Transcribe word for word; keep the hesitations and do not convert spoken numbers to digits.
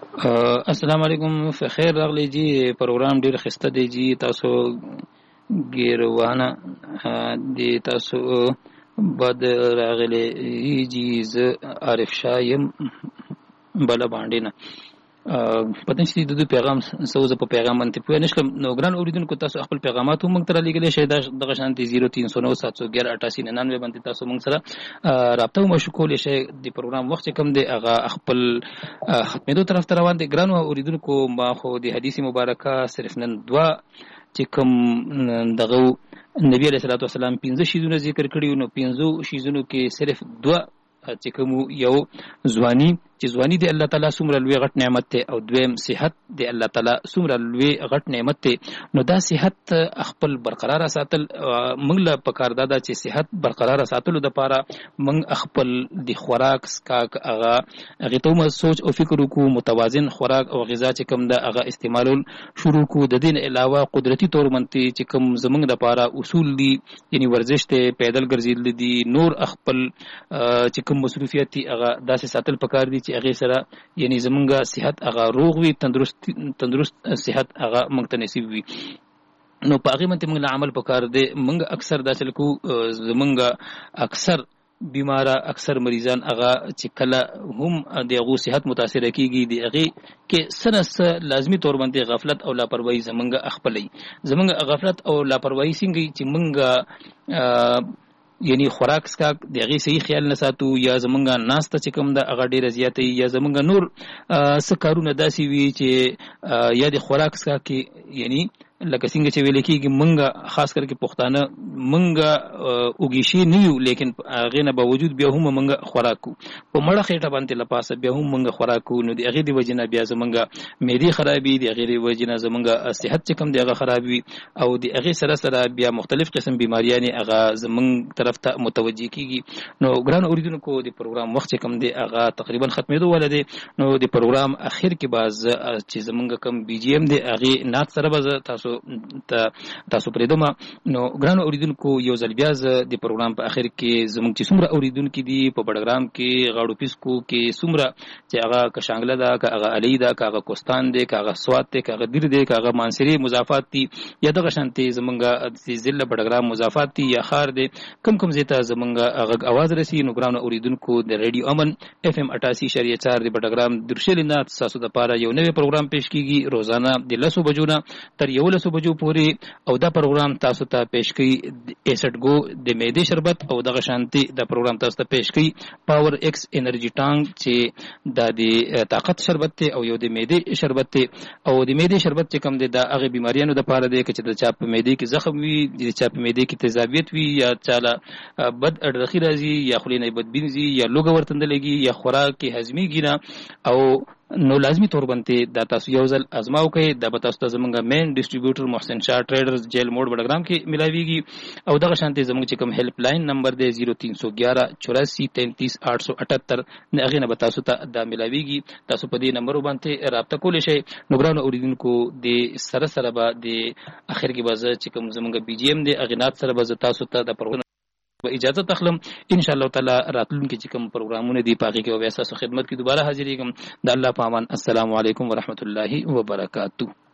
السلام علیکم خیر راغلی جی پروګرام ډیر خسته دی جی تاسو ګیروانه دی تاسو بد راغلی جی ز عارف شاه يم بل باندې نه پته نشي د پیغام سوزه په پیغام باندې پوه نشم نو ګران اوریدونکو تاسو خپل پیغامات هم موږ ته لګیلې شئ دغه شانتي صفر تین سو نو سات سو ګیارہ اٹھاسی ننانوے باندې تاسو موږ سره رابطه مو شکول شئ د پروګرام وخت کم دی هغه خپل ختمېدو طرف ته روان دي ګران اوریدونکو ما خو د حدیث مبارکه صرف نن دوا چې کوم دغه نبی علیہ الصلوۃ والسلام پنځه شیزونه ذکر کړیو نو پنځه شیزونو کې صرف دوا چې کوم یو ځواني چې ځواني دی الله تعالی څومره لوی غټ نعمت ته او دویم صحت دی الله تعالی څومره لوی غټ نعمت ته نو دا صحت خپل برقرار ساتل موږ له پکار دادا چې صحت برقرار ساتلو د پاره موږ خپل د خوراک سکاک هغه هغه ته مو سوچ او فکر وکړو متوازن خوراک او غذا چې کوم د هغه استعمالول شروع کو د دین علاوه قدرتی تور منتي چې کوم زموږ د پاره اصول دي یعنی ورزش ته پیدل ګرځیدل دي نور خپل چې کوم مصروفیت دي هغه داسې ساتل پکار دي هغه سره یعنی زمونږه صحت هغه روغ وي تندرست تندرست صحت هغه موږ ته نصیب وي نو په هغه منته موږ عمل پکار دی موږ اکثر داسې کو زمونږه اکثر بیماره اکثر مریضان هغه چې کله هم د هغه صحت متاثر کیږي دی هغه کې سره لازمی تور باندې غفلت او لاپروايي زمونږه خپلې زمونږه غفلت او لاپروايي څنګه چې موږ یعنی خوراک سکاک دغه صحیح خیال نه ساتو یا زمونږه ناسته چې کوم د هغه ډیره زیاته یا زمونږه نور څه کارونه داسي وي چې یا د خوراک سکاک یعنی لکه څنګه چې ویل کېږي مونږه خاص کر کې پښتانه مونږه اوګیشي نه یو لیکن هغه نه باوجود بیا هم مونږه خوراک کو په مړه خېټه باندې لپاسه بیا هم مونږه خوراک کو نو د هغه دی وجنه بیا زمونږه معدي خرابي دی هغه دی وجنه زمونږه صحت چې کم دی هغه خراب وي او د هغه سره سره بیا مختلف قسم بیماریاں هغه زمونږ طرف ته متوجي کیږي نو ګران اوریدونکو د پروګرام وخت چې کم دی هغه تقریبا ختمېدو ولدي نو د پروګرام اخر کې باز چې زمونږه کم بي جی ام دی هغه نات سره باز تاسو تاسو پرې دومره نو ګران اوریدونکو یو ځل بیا د پروګرام په اخر کې زموږ چې څومره اوریدونکو دي په بډګرام کې غاړو پیسکو کې څومره چې هغه کشانګله ده که هغه علي ده که هغه کوستان ده که هغه سوات ده که هغه دیر ده که هغه مانسری مضافات دي یا دغه شانتي زمونږه د ضلع بډګرام مضافات دي یا خار ده کم کم زیته زمونږه هغه आवाज رسي نو ګران اوریدونکو د ریډیو امن اف ام اٹھاسی اشاریه چار د بډګرام درشل نه تاسو د پاره یو نوې پروګرام پیش کیږي روزانه د لسو بجو نه تر یو لسو بجو پوری او دا پروګرام تاسو ته پیش کړي ایسټ ګو د معدې شربت او دغه شانتي دا پروګرام تاسو ته پیش کړي پاور ایکس انرژي ټانک چې د د طاقت شربت ته او یو د معدې شربت ته او د معدې شربت چې کوم د هغه بیماریانو د پاره دی چې د چا په معدې کې زخم وي د چا په معدې کې تیزابیت وي یا چاله بد اډرخي راځي یا خلینې بدبینځي یا لوګه ورتندلېږي یا خوراک کې هضمي ګینه او نو لازمی طور باندې دا تاسو یو ځل ازماو کوي دا به تاسو ته زمونږه مین ډیسټریبیوټر محسن شاه ټریډرز جیل موډ بډګرام کې ملاويږي او دغه شانتي زمونږ چې کوم هیلپ لاین نمبر دی صفر تین سو گیارہ چوراسی تینتیس آٹھ سو اٹھتر نه هغه نه به تاسو ته دا ملاويږي تاسو په دې نمبر باندې رابطه کولی شئ نو ګران اوریدونکو د سره سره به د اخر کې به چې کوم زمونږه بي جی ام دی اغینات سره به تاسو ته د پروګرام اجازه تخلم ان شاء الله تعالی راتلونکي چې کوم پروګرامونه دی پاګه کې او اساسو خدمت کې دوباره حاضرېږم د الله پامان السلام علیکم ورحمت الله وبرکاتہ.